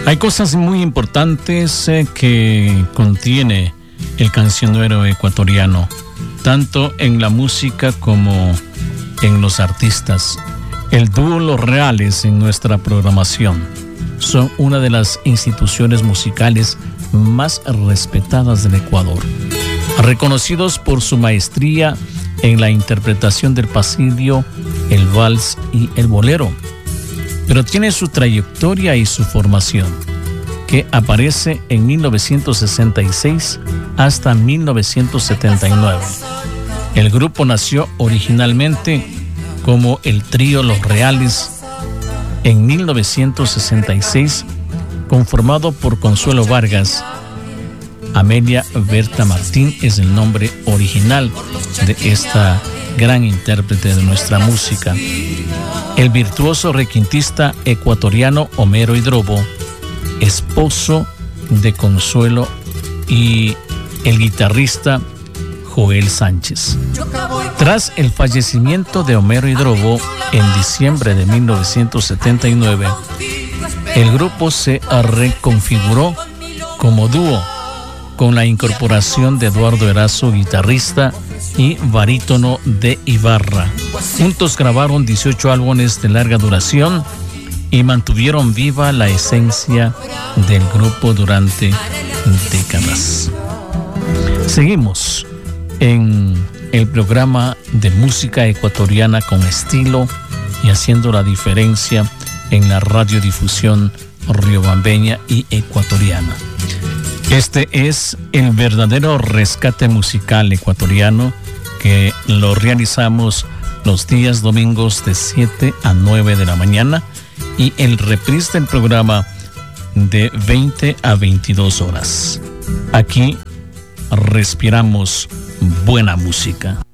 Hay cosas muy importantes que contiene el cancionero ecuatoriano, tanto en la música como en los artistas. El dúo Los Reales en nuestra programación son una de las instituciones musicales más respetadas del Ecuador, reconocidos por su maestría en la interpretación del pasillo, el vals y el bolero. Pero tiene su trayectoria y su formación, que aparece en 1966 hasta 1979. El grupo nació originalmente como el trío Los Reales en 1966, conformado por Consuelo Vargas. Amelia Berta Martín es el nombre original de esta gran intérprete de nuestra música. El virtuoso requintista ecuatoriano Homero Hidrobo, esposo de Consuelo, y el guitarrista Joel Sánchez. Tras el fallecimiento de Homero Hidrobo en diciembre de 1979, el grupo se reconfiguró como dúo con la incorporación de Eduardo Erazo, guitarrista y barítono de Ibarra. Juntos grabaron 18 álbumes de larga duración y mantuvieron viva la esencia del grupo durante décadas. Seguimos en el programa de música ecuatoriana con estilo y haciendo la diferencia en la radiodifusión riobambeña y ecuatoriana. Este es el verdadero rescate musical ecuatoriano, que lo realizamos los días domingos de 7 a 9 de la mañana y el reprise del programa de 20 a 22 horas. Aquí respiramos buena música.